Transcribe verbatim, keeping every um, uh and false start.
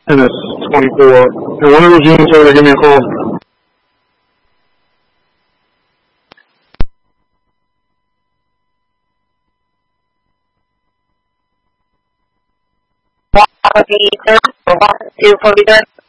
and it's twenty-four. And one of those units over there, give me a call. one forty-third, one two forty-third.